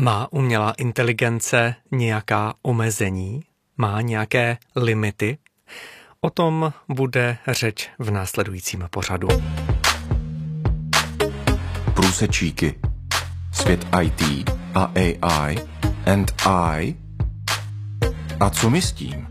Má umělá inteligence nějaká omezení? Má nějaké limity? O tom bude řeč v následujícím pořadu. Průsečíky. Svět IT a AI and I. A co my s tím?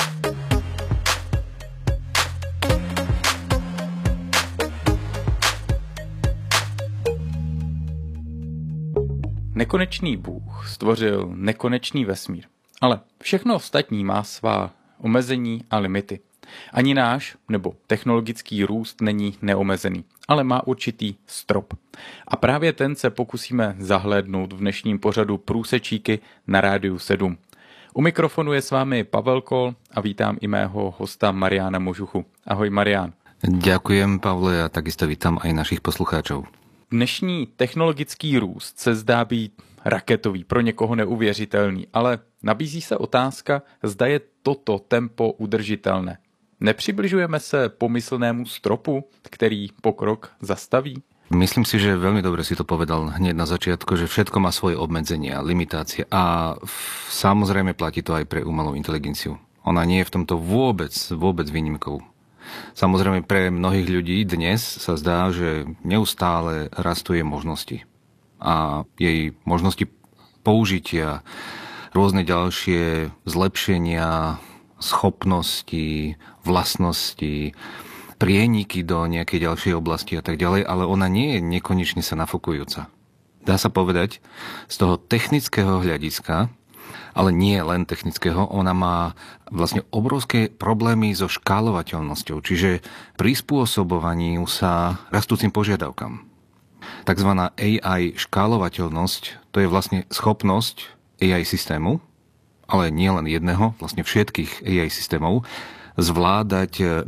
Nekonečný Bůh stvořil nekonečný vesmír, ale všechno ostatní má svá omezení a limity. Ani náš nebo technologický růst není neomezený, ale má určitý strop. A právě ten se pokusíme zahlédnout v dnešním pořadu Průsečíky na Rádiu 7. U mikrofonu je s vámi Pavel Kol a vítám i mého hosta Mariána Možuchu. Ahoj Marián. Ďakujem, Pavle, a takisto vítam aj našich poslucháčov. Dnešní technologický růst se zdá být raketový, pro někoho neuvěřitelný, ale nabízí se otázka, zda je toto tempo udržitelné. Nepřibližujeme se pomyslnému stropu, který pokrok zastaví? Myslím si, že veľmi dobre si to povedal hneď na začiatku, že všetko má svoje obmedzenia, limitácie a samozrejme platí to aj pre umelú inteligenciu. Ona nie je v tomto vôbec výnimkou. Samozrejme pre mnohých ľudí dnes sa zdá, že neustále rastú jej možnosti. A jej možnosti použitia, rôzne ďalšie zlepšenia, schopnosti, vlastnosti, prieniky do nejakej ďalšej oblasti a tak ďalej, ale ona nie je nekonečne sa nafokujúca. Dá sa povedať, z toho technického hľadiska, ale nie len technického, ona má vlastne obrovské problémy so škálovateľnosťou, čiže prispôsobovaním sa rastúcim požiadavkám. Takzvaná AI škálovateľnosť, to je vlastne schopnosť AI systému, ale nie len jedného, vlastne všetkých AI systémov, zvládať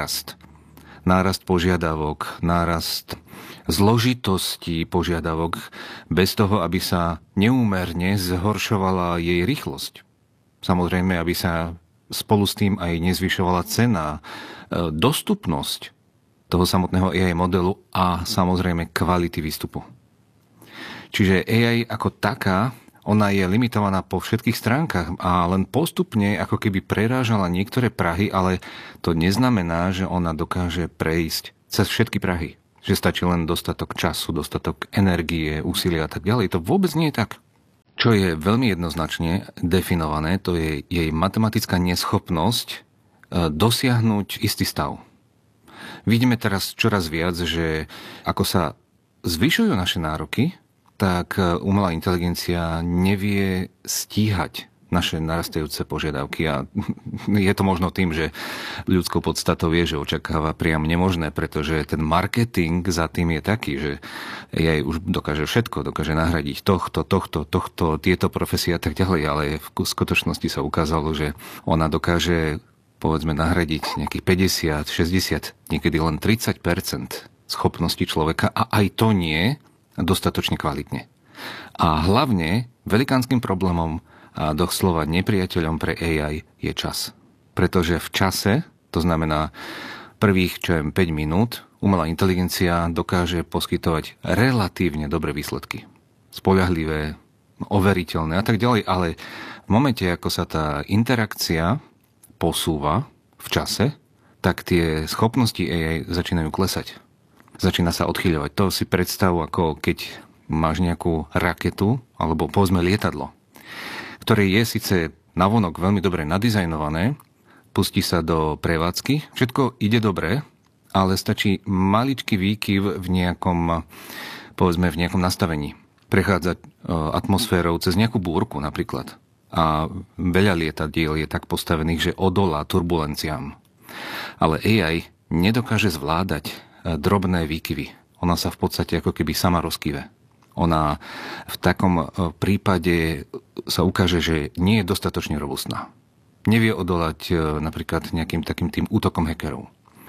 nárast požiadavok, nárast zložitosti požiadavok bez toho, aby sa neúmerne zhoršovala jej rýchlosť. Samozrejme, aby sa spolu s tým aj nezvyšovala cena, dostupnosť toho samotného AI modelu a samozrejme kvality výstupu. Čiže AI ako taká, ona je limitovaná po všetkých stránkach a len postupne ako keby prerážala niektoré prahy, ale to neznamená, že ona dokáže prejsť cez všetky prahy. Že stačí len dostatok času, dostatok energie, úsilia a tak ďalej. To vôbec nie je tak. Čo je veľmi jednoznačne definované, to je jej matematická neschopnosť dosiahnuť istý stav. Vidíme teraz čoraz viac, že ako sa zvyšujú naše nároky, tak umelá inteligencia nevie stíhať naše narastajúce požiadavky a je to možno tým, že ľudskou podstatou je, že očakáva priam nemožné, pretože ten marketing za tým je taký, že AI už dokáže všetko, dokáže nahradiť tohto, tieto profesie a tak ďalej, ale v skutočnosti sa ukázalo, že ona dokáže povedzme nahradiť nejakých 50, 60, niekedy len 30% schopnosti človeka a aj to nie dostatočne kvalitne. A hlavne velikánskym problémom a doslova nepriateľom pre AI je čas. Pretože v čase, to znamená prvých 5 minút, umelá inteligencia dokáže poskytovať relatívne dobré výsledky. Spoľahlivé, overiteľné a tak ďalej, ale v momente, ako sa tá interakcia posúva v čase, tak tie schopnosti AI začínajú klesať. Začína sa odchyľovať. To si predstav, ako keď máš nejakú raketu, alebo povedzme lietadlo, ktoré je síce navonok veľmi dobre nadizajnované, pustí sa do prevádzky, všetko ide dobre, ale stačí maličký výkyv v nejakom, povedzme, v nejakom nastavení. Prechádzať atmosférou cez nejakú búrku napríklad. A veľa lietadiel je tak postavených, že odolá turbulenciám. Ale AI nedokáže zvládať drobné výkyvy. Ona sa v podstate ako keby sama rozkýve. Ona v takom prípade sa ukáže, že nie je dostatočne robustná. Nevie odolať napríklad nejakým takým tým útokom hackerov.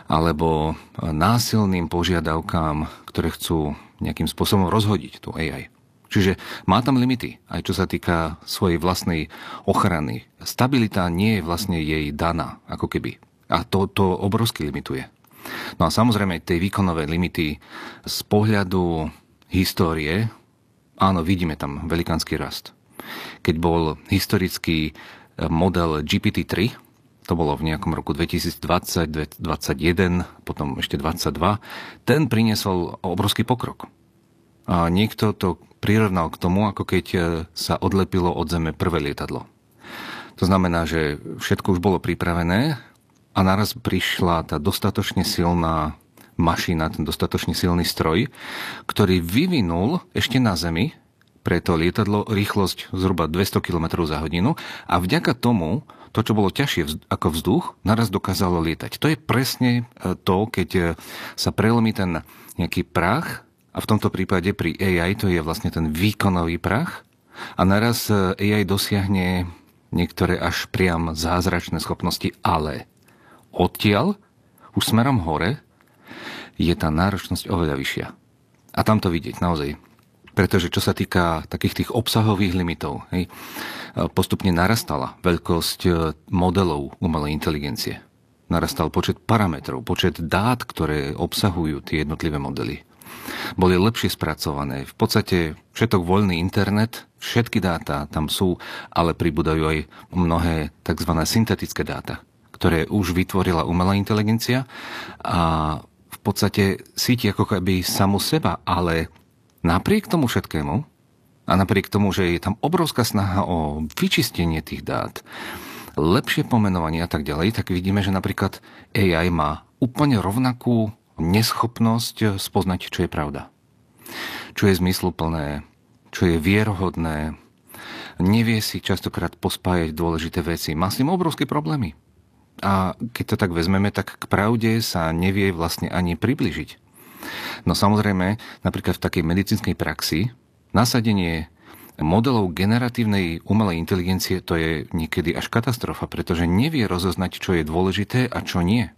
Alebo násilným požiadavkám, ktoré chcú nejakým spôsobom rozhodiť tú AI. Čiže má tam limity, aj čo sa týka svojej vlastnej ochrany. Stabilita nie je vlastne jej daná, ako keby. A to obrovsky limituje. No a samozrejme tie výkonové limity z pohľadu histórie Áno, vidíme tam velikánsky rast. Keď bol historický model GPT-3, to bolo v nejakom roku 2020, 2021, potom ešte 2022, ten priniesol obrovský pokrok. A niekto to prirovnal k tomu, ako keď sa odlepilo od Zeme prvé lietadlo. To znamená, že všetko už bolo pripravené a naraz prišla tá dostatočne silná mašina, ten dostatočne silný stroj, ktorý vyvinul ešte na Zemi pre to lietadlo rýchlosť zhruba 200 km za hodinu a vďaka tomu to, čo bolo ťažšie ako vzduch, naraz dokázalo lietať. To je presne to, keď sa prelomí ten nejaký prach, a v tomto prípade pri AI to je vlastne ten výkonový prach, a naraz AI dosiahne niektoré až priam zázračné schopnosti, ale odtiaľ, už smerom hore, je tá náročnosť oveľa vyššia. A tam to vidieť naozaj. Pretože čo sa týka takých tých obsahových limitov, postupne narastala veľkosť modelov umelej inteligencie. Narastal počet parametrov, počet dát, ktoré obsahujú tie jednotlivé modely. Boli lepšie spracované. V podstate všetok voľný internet, všetky dáta tam sú, ale pribúdajú aj mnohé tzv. Syntetické dáta, ktoré už vytvorila umelá inteligencia a v podstate cíti ako keby samu seba, ale napriek tomu všetkému a napriek tomu, že je tam obrovská snaha o vyčistenie tých dát, lepšie pomenovanie a tak ďalej, tak vidíme, že napríklad AI má úplne rovnakú neschopnosť spoznať, čo je pravda. Čo je zmysluplné, čo je vierohodné, nevie si častokrát pospájať dôležité veci. Má s tým obrovské problémy. A keď to tak vezmeme, tak k pravde sa nevie vlastne ani približiť. No samozrejme, napríklad v takej medicínskej praxi, nasadenie modelov generatívnej umelej inteligencie, to je niekedy až katastrofa, pretože nevie rozoznať, čo je dôležité a čo nie.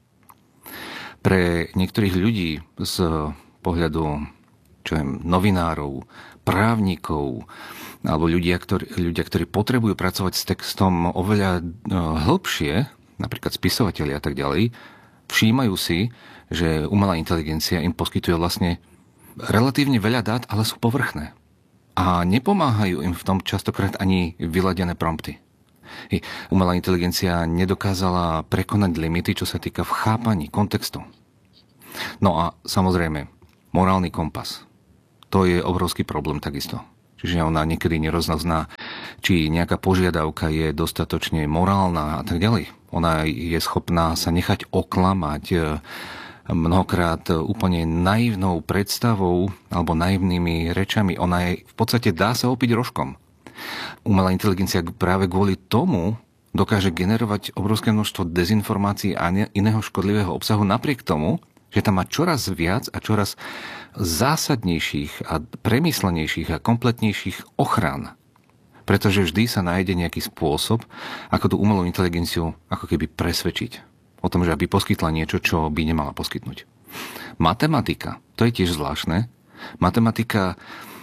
Pre niektorých ľudí z pohľadu novinárov, právnikov, alebo ľudia, ktorí potrebujú pracovať s textom oveľa hĺbšie, napríklad spisovatelia a tak ďalej, všímajú si, že umelá inteligencia im poskytuje vlastne relatívne veľa dát, ale sú povrchné. A nepomáhajú im v tom častokrát ani vyladené prompty. Umelá inteligencia nedokázala prekonať limity, čo sa týka v chápaní kontextu. No a samozrejme, morálny kompas. To je obrovský problém takisto. Čiže ona niekedy nerozozná, či nejaká požiadavka je dostatočne morálna a tak ďalej. Ona je schopná sa nechať oklamať mnohokrát úplne naivnou predstavou alebo naivnými rečami. Ona je v podstate dá sa opiť rožkom. Umelá inteligencia práve kvôli tomu dokáže generovať obrovské množstvo dezinformácií a iného škodlivého obsahu napriek tomu, že tam má čoraz viac a čoraz zásadnejších a premyslenejších a kompletnejších ochrán. Pretože vždy sa nájde nejaký spôsob, ako tú umelú inteligenciu ako keby presvedčiť o tom, že aby poskytla niečo, čo by nemala poskytnúť. Matematika, to je tiež zvláštne. Matematika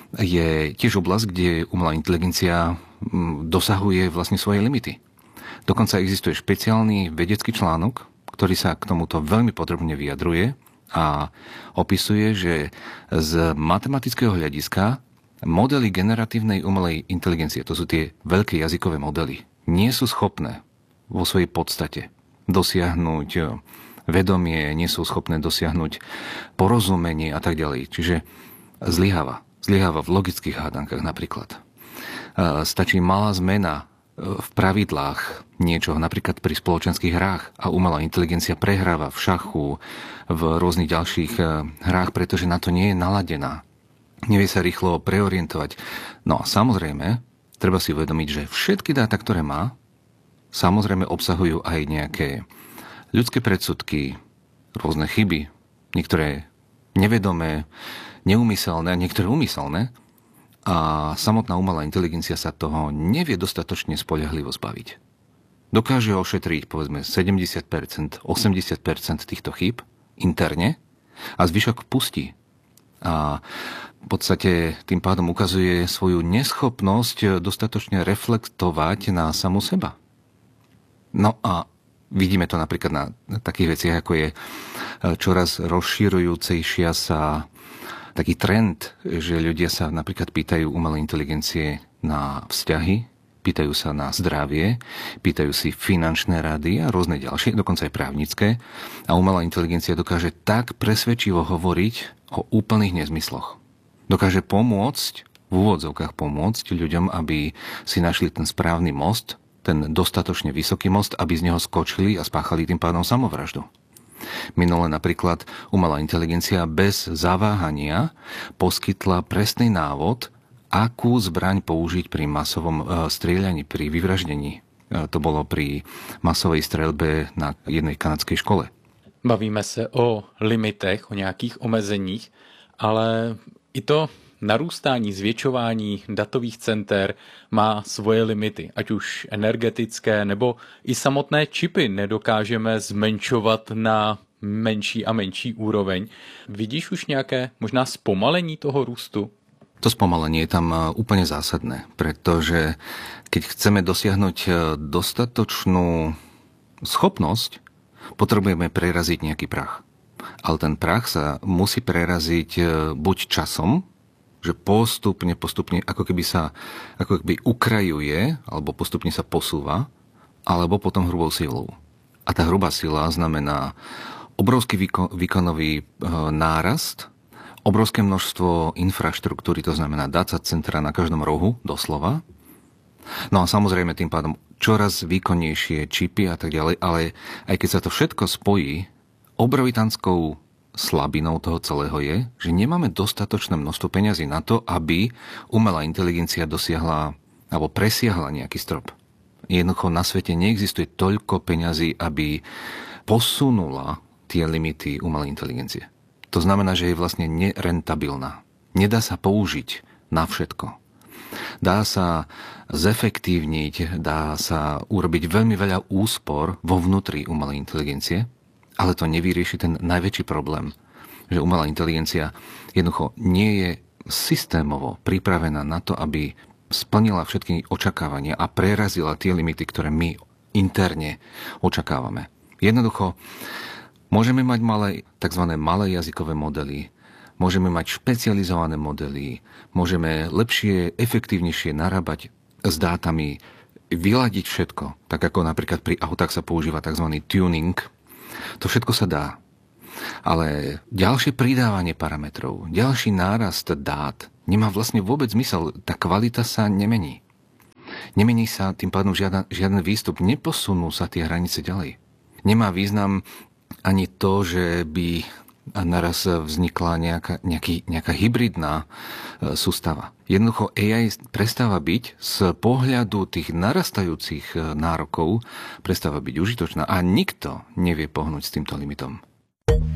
je tiež oblasť, kde umelá inteligencia dosahuje vlastne svoje limity. Dokonca existuje špeciálny vedecký článok, ktorý sa k tomuto veľmi podrobne vyjadruje a opisuje, že z matematického hľadiska modely generatívnej umelej inteligencie, to sú tie veľké jazykové modely, nie sú schopné vo svojej podstate dosiahnuť vedomie, nie sú schopné dosiahnuť porozumenie a tak ďalej. Čiže zlyháva v logických hádankách napríklad. Stačí malá zmena v pravidlách niečoho, napríklad pri spoločenských hrách a umelá inteligencia prehráva v šachu, v rôznych ďalších hrách, pretože na to nie je naladená. Nevie sa rýchlo preorientovať. No a samozrejme, treba si uvedomiť, že všetky dáta, ktoré má, samozrejme obsahujú aj nejaké ľudské predsudky, rôzne chyby, niektoré nevedomé, neúmyselné, niektoré úmyselné. A samotná umelá inteligencia sa toho nevie dostatočne spoľahlivo zbaviť. Dokáže ošetriť povedzme 70%, 80% týchto chýb interne a zvyšok pustí. A v podstate tým pádom ukazuje svoju neschopnosť dostatočne reflektovať na samu seba. No a vidíme to napríklad na takých veciach, ako je čoraz rozširujúcejšia sa taký trend, že ľudia sa napríklad pýtajú umelej inteligencie na vzťahy, pýtajú sa na zdravie, pýtajú si finančné rady a rôzne ďalšie, dokonca aj právnické. A umelá inteligencia dokáže tak presvedčivo hovoriť o úplných nezmysloch. Dokáže pomôcť, v úvodzovkách pomôcť ľuďom, aby si našli ten správny most, ten dostatočne vysoký most, aby z neho skočili a spáchali tým pádom samovraždu. Minule napríklad umelá inteligencia bez zaváhania poskytla presný návod, akú zbraň použiť pri masovom strieľaní, pri vyvraždení. To bolo pri masovej streľbe na jednej kanadskej škole. Bavíme se o limitech, o nějakých omezeních, ale i to narůstání, zvětšování datových center má svoje limity, ať už energetické, nebo i samotné čipy nedokážeme zmenšovat na menší a menší úroveň. Vidíš už nějaké možná zpomalení toho růstu? To spomalenie je tam úplne zásadné, pretože keď chceme dosiahnuť dostatočnú schopnosť, potrebujeme preraziť nejaký prach. Ale ten prach sa musí preraziť buď časom, že postupne, ako keby ukrajuje, alebo postupne sa posúva, alebo potom hrubou silou. A tá hrubá sila znamená obrovský výkonový nárast, obrovské množstvo infraštruktúry, to znamená data centra na každom rohu, doslova. No a samozrejme tým pádom čoraz výkonnejšie čipy a tak ďalej, ale aj keď sa to všetko spojí, obrovitanskou slabinou toho celého je, že nemáme dostatočné množstvo peňazí na to, aby umelá inteligencia dosiahla alebo presiahla nejaký strop. Jednoducho na svete neexistuje toľko peňazí, aby posunula tie limity umelej inteligencie. To znamená, že je vlastne nerentabilná. Nedá sa použiť na všetko. Dá sa zefektívniť, dá sa urobiť veľmi veľa úspor vo vnútri umelej inteligencie, ale to nevyrieši ten najväčší problém, že umelá inteligencia jednoducho nie je systémovo pripravená na to, aby splnila všetky očakávania a prerazila tie limity, ktoré my interne očakávame. Jednoducho môžeme mať tzv. Malé jazykové modely, môžeme mať špecializované modely, môžeme lepšie, efektívnejšie narábať s dátami, vyladiť všetko, tak ako napríklad pri autách sa používa tzv. Tuning. To všetko sa dá. Ale ďalšie pridávanie parametrov, ďalší nárast dát nemá vlastne vôbec zmysel. Tá kvalita sa nemení. Nemení sa tým pádom žiaden výstup, neposunú sa tie hranice ďalej. Nemá význam ani to, že by naraz vznikla nejaká hybridná sústava. Jednoducho AI prestáva byť z pohľadu tých narastajúcich nárokov prestáva byť užitočná a nikto nevie pohnúť s týmto limitom.